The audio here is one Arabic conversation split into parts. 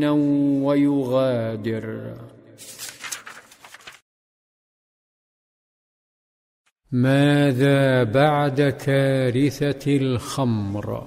ويغادر. ماذا بعد كارثة الخمر؟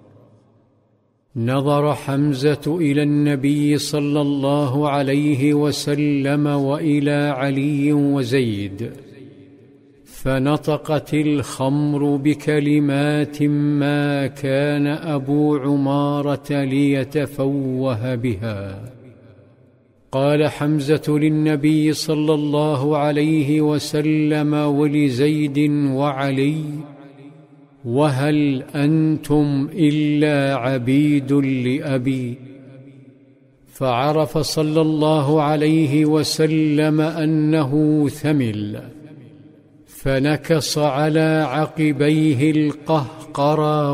نظر حمزة إلى النبي صلى الله عليه وسلم وإلى علي وزيد، فنطقت الخمر بكلمات ما كان أبو عمارة ليتفوه بها. قال حمزة للنبي صلى الله عليه وسلم ولزيد وعلي: وهل أنتم إلا عبيد لأبي؟ فعرف صلى الله عليه وسلم أنه ثمل، فنكص على عقبيه القهقرى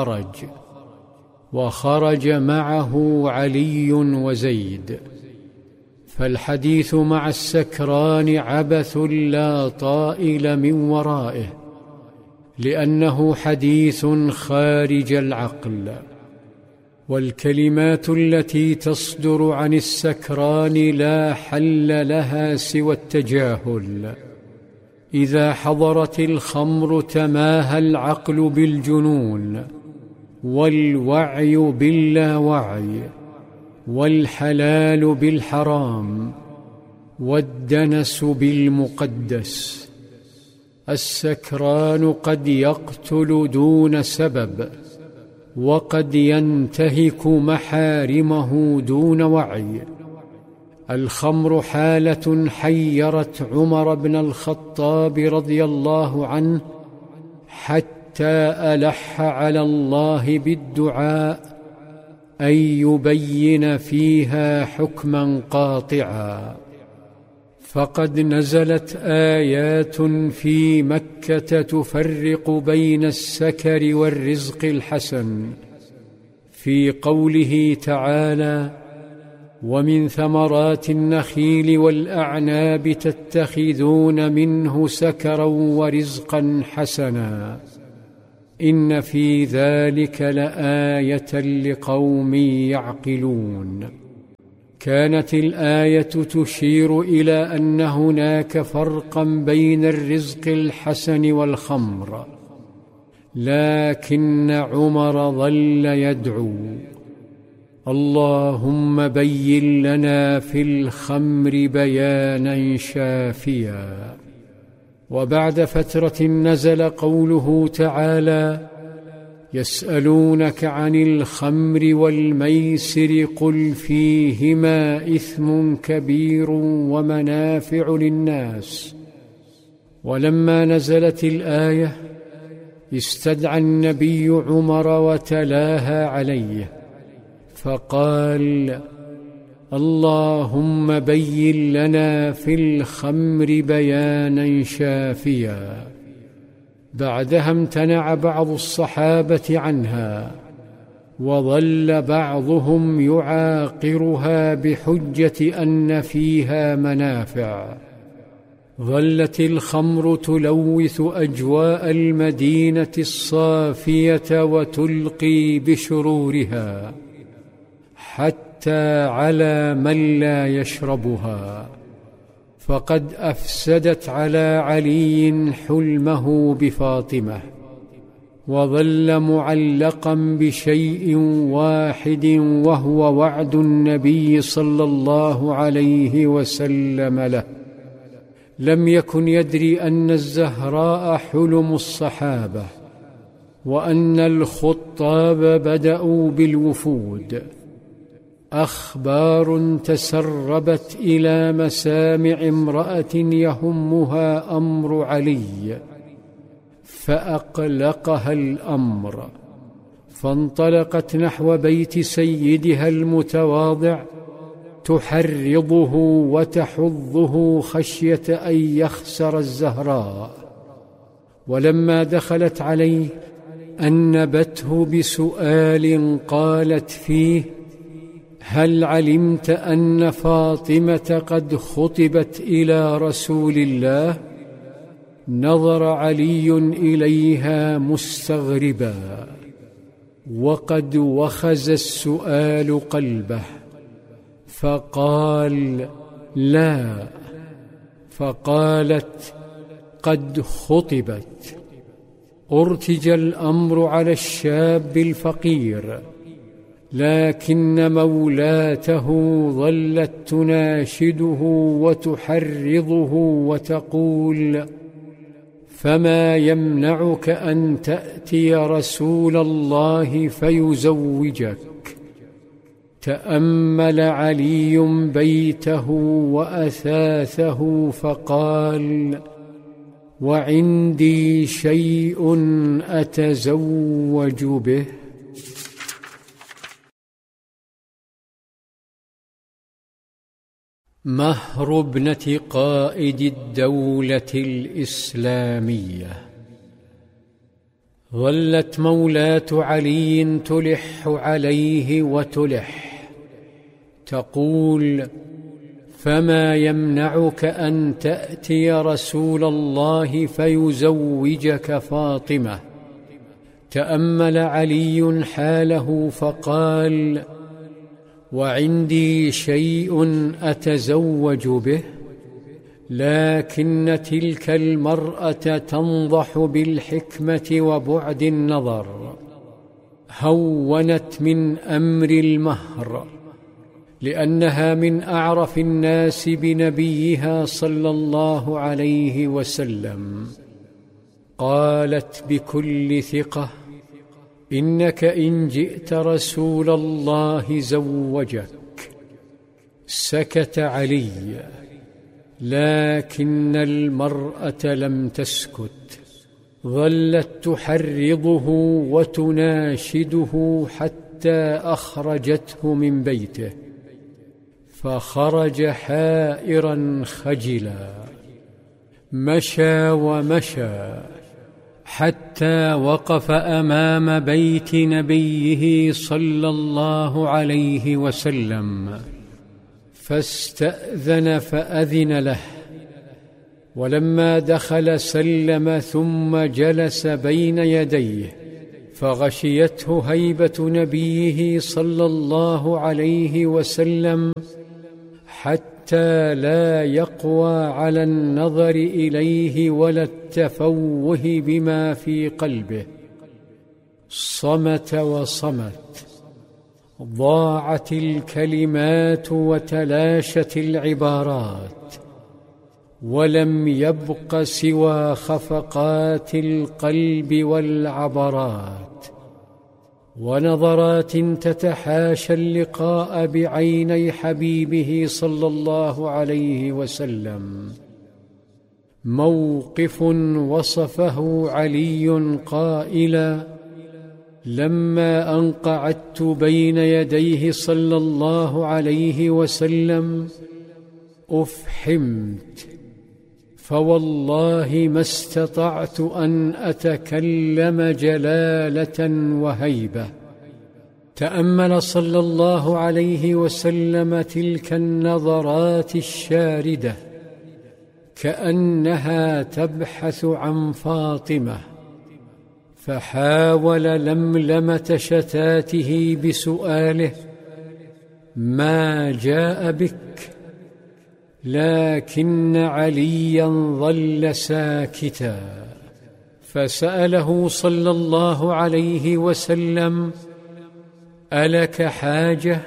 وخرج معه علي وزيد. فالحديث مع السكران عبث لا طائل من ورائه، لأنه حديث خارج العقل. والكلمات التي تصدر عن السكران لا حل لها سوى التجاهل. إذا حضرت الخمر تماهى العقل بالجنون، والوعي باللاوعي، والحلال بالحرام، والدنس بالمقدس. السكران قد يقتل دون سبب، وقد ينتهك محارمه دون وعي. الخمر حالة حيرت عمر بن الخطاب رضي الله عنه حتى ألح على الله بالدعاء أن يبين فيها حكما قاطعا. فقد نزلت آيات في مكة تفرق بين السكر والرزق الحسن، في قوله تعالى: ومن ثمرات النخيل والأعناب تتخذون منه سكرا ورزقا حسنا، إن في ذلك لآية لقوم يعقلون. كانت الآية تشير إلى أن هناك فرقا بين الرزق الحسن والخمر، لكن عمر ظل يدعو: اللهم بين لنا في الخمر بيانا شافيا. وبعد فترة نزل قوله تعالى: يسألونك عن الخمر والميسر قل فيهما إثم كبير ومنافع للناس. ولما نزلت الآية استدعى النبي عمر وتلاها عليه، فقال: اللهم بين لنا في الخمر بيانا شافيا. بعدها امتنع بعض الصحابة عنها، وظل بعضهم يعاقرها بحجة أن فيها منافع. ظلت الخمر تلوث أجواء المدينة الصافية وتلقي بشرورها حتى على من لا يشربها، فقد أفسدت على علي حلمه بفاطمة، وظل معلقا بشيء واحد، وهو وعد النبي صلى الله عليه وسلم له. لم يكن يدري أن الزهراء حلم الصحابة، وأن الخطاب بدأوا بالوفود. أخبار تسربت إلى مسامع امرأة يهمها أمر علي، فأقلقها الأمر، فانطلقت نحو بيت سيدها المتواضع تحرضه وتحضه خشية أن يخسر الزهراء. ولما دخلت عليه أنبته بسؤال قالت فيه: هل علمت أن فاطمة قد خطبت إلى رسول الله؟ نظر علي إليها مستغربا، وقد وخز السؤال قلبه، فقال: لا. فقالت: قد خطبت. أرتج الأمر على الشاب الفقير، لكن مولاته ظلت تناشده وتحرضه وتقول: فما يمنعك أن تأتي رسول الله فيزوجك؟ تأمل علي بيته وأثاثه فقال: وعندي شيء أتزوج به. مهر ابنة قائد الدولة الإسلامية. ظلت مولاة علي تلح عليه وتلح، تقول: فما يمنعك أن تأتي رسول الله فيزوجك فاطمة؟ تأمل علي حاله فقال: وعندي شيء أتزوج به، لكن تلك المرأة تنضح بالحكمة وبعد النظر، هونت من أمر المهر، لأنها من أعرف الناس بنبيها صلى الله عليه وسلم. قالت بكل ثقة: إنك إن جئت رسول الله زوجك. سكت علي، لكن المرأة لم تسكت، ظلت تحرضه وتناشده حتى أخرجته من بيته، فخرج حائرا خجلا، مشى ومشى حتى وقف أمام بيت نبيه صلى الله عليه وسلم، فاستأذن فأذن له، ولما دخل سلم ثم جلس بين يديه، فغشيته هيبة نبيه صلى الله عليه وسلم حتى لا يقوى على النظر إليه ولا التفوه بما في قلبه. صمت وصمت، ضاعت الكلمات وتلاشت العبارات، ولم يبق سوى خفقات القلب والعبرات، ونظرات تتحاشى اللقاء بعيني حبيبه صلى الله عليه وسلم. موقف وصفه علي قائلا: لما أن قعدت بين يديه صلى الله عليه وسلم أفحمت، فوالله ما استطعت أن أتكلم جلالة وهيبة. تأمل صلى الله عليه وسلم تلك النظرات الشاردة كأنها تبحث عن فاطمة، فحاول لملمة شتاته بسؤاله: ما جاء بك؟ لكن عليا ظل ساكتا، فسأله صلى الله عليه وسلم: ألك حاجة؟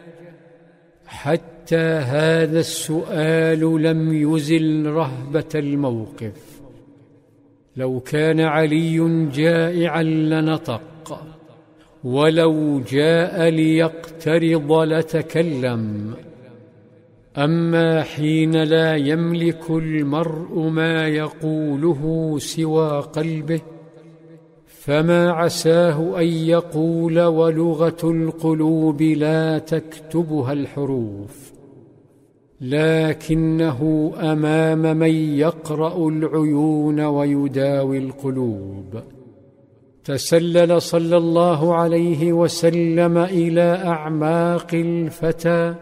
حتى هذا السؤال لم يزل رهبة الموقف. لو كان علي جائعا لنطق، ولو جاء ليقترض لتكلم، أما حين لا يملك المرء ما يقوله سوى قلبه، فما عساه أن يقول ولغة القلوب لا تكتبها الحروف، لكنه أمام من يقرأ العيون ويداوي القلوب. تسلل صلى الله عليه وسلم إلى أعماق الفتى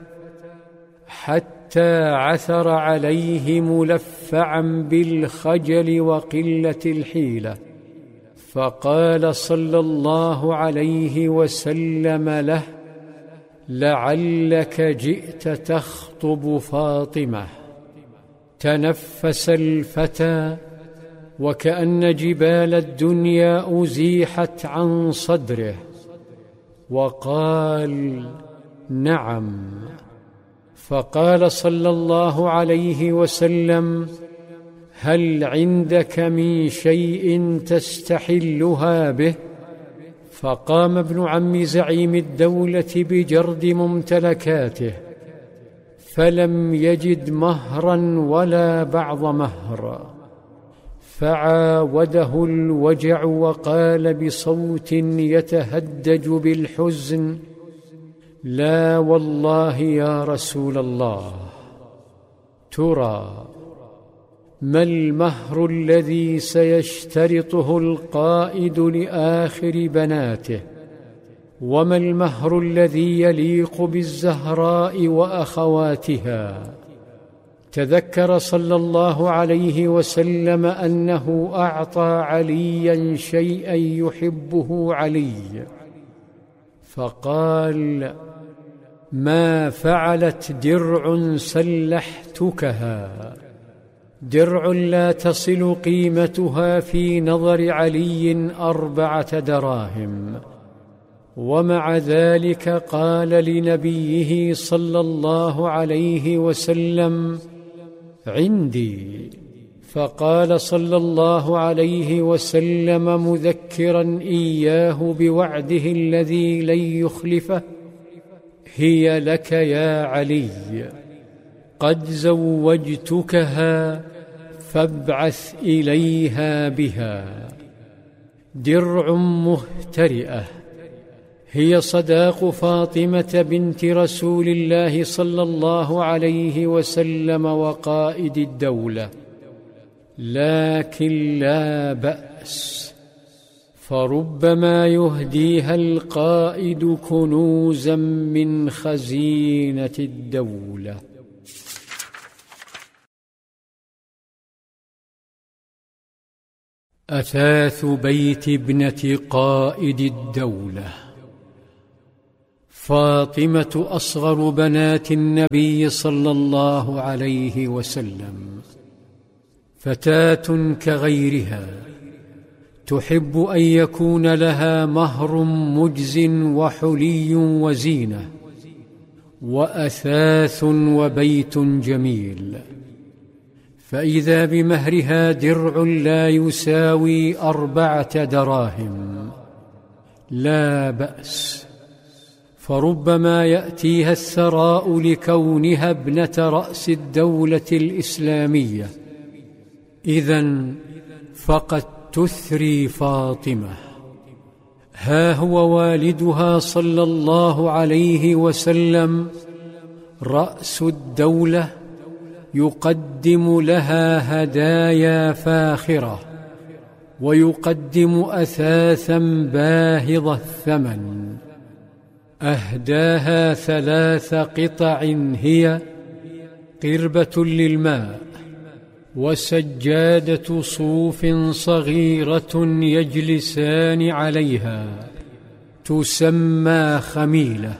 حتى عثر عليه ملفعا بالخجل وقلة الحيلة، فقال صلى الله عليه وسلم له: لعلك جئت تخطب فاطمة. تنفس الفتى وكأن جبال الدنيا أزيحت عن صدره، وقال: نعم. فقال صلى الله عليه وسلم: هل عندك من شيء تستحلها به؟ فقام ابن عم زعيم الدولة بجرد ممتلكاته، فلم يجد مهرا ولا بعض مهر، فعاوده الوجع وقال بصوت يتهدج بالحزن: لا والله يا رسول الله. ترى ما المهر الذي سيشترطه القائد لآخر بناته؟ وما المهر الذي يليق بالزهراء وأخواتها؟ تذكر صلى الله عليه وسلم أنه أعطى عليا شيئا يحبه علي، فقال: ما فعلت درع سلحتكها، درع لا تصل قيمتها في نظر علي 4 دراهم. ومع ذلك قال لنبيه صلى الله عليه وسلم: عندي. فقال صلى الله عليه وسلم مذكرا إياه بوعده الذي لن يخلفه: هي لك يا علي، قد زوجتكها فابعث إليها بها. درع مهترئة هي صداق فاطمة بنت رسول الله صلى الله عليه وسلم وقائد الدولة، لكن لا بأس، فربما يهديها القائد كنوزا من خزينة الدولة. أثاث بيت ابنة قائد الدولة. فاطمة أصغر بنات النبي صلى الله عليه وسلم، فتاة كغيرها تحب أن يكون لها مهر مجز وحلي وزينة وأثاث وبيت جميل، فإذا بمهرها درع لا يساوي 4 دراهم، لا بأس، فربما يأتيها الثراء لكونها ابنة رأس الدولة الإسلامية، إذن فقد تثري فاطمة. ها هو والدها صلى الله عليه وسلم رأس الدولة يقدم لها هدايا فاخرة، ويقدم أثاثا باهظ الثمن. أهداها 3 قطع هي: قربة للماء، وسجادة صوف صغيرة يجلسان عليها تسمى خميلة،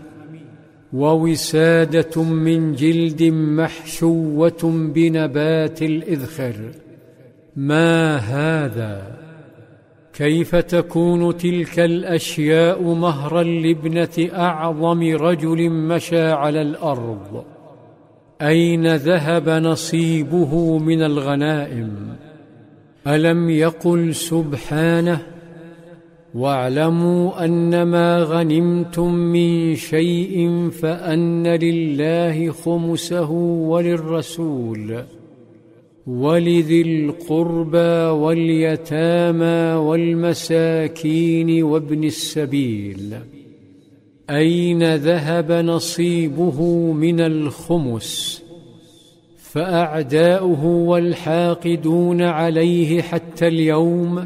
ووسادة من جلد محشوة بنبات الإذخر. ما هذا؟ كيف تكون تلك الأشياء مهرا لابنة أعظم رجل مشى على الأرض؟ أين ذهب نصيبه من الغنائم؟ ألم يقل سبحانه: واعلموا أنما غنمتم من شيء فأن لله خمسه وللرسول ولذي القربى واليتامى والمساكين وابن السبيل. أين ذهب نصيبه من الخمس؟ فأعداؤه والحاقدون عليه حتى اليوم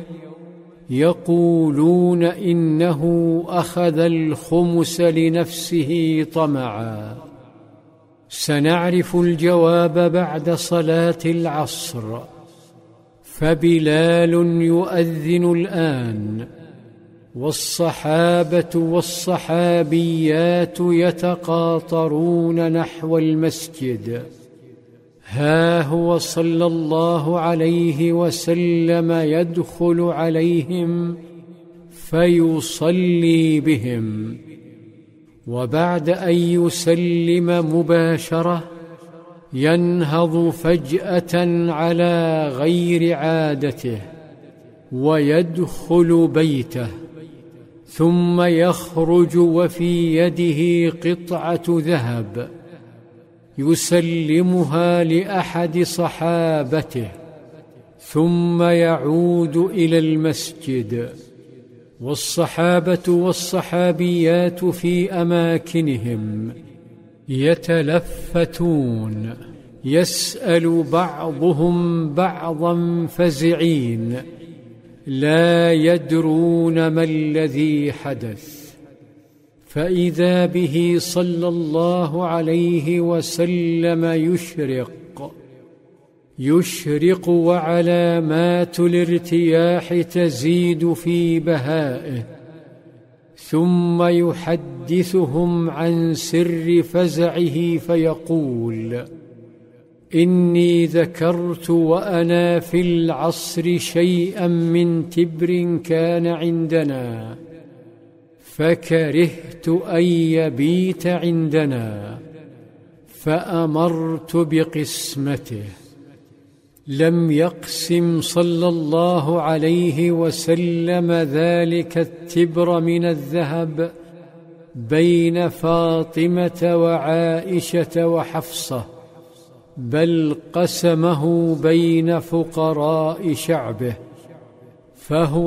يقولون إنه أخذ الخمس لنفسه طمعا. سنعرف الجواب بعد صلاة العصر، فبلال يؤذن الآن، والصحابة والصحابيات يتقاطرون نحو المسجد. ها هو صلى الله عليه وسلم يدخل عليهم فيصلي بهم، وبعد أن يسلم مباشرة ينهض فجأة على غير عادته ويدخل بيته، ثم يخرج وفي يده قطعة ذهب يسلمها لأحد صحابته، ثم يعود إلى المسجد، والصحابة والصحابيات في أماكنهم يتلفتون، يسأل بعضهم بعضا فزعين لا يدرون ما الذي حدث، فإذا به صلى الله عليه وسلم يشرق وعلامات الارتياح تزيد في بهائه، ثم يحدثهم عن سر فزعه فيقول: إني ذكرت وأنا في العصر شيئا من تبر كان عندنا، فكرهت أن يبيت عندنا، فأمرت بقسمته. لم يقسم صلى الله عليه وسلم ذلك التبر من الذهب بين فاطمة وعائشة وحفصة، بل قسمه بين فقراء شعبه، فهو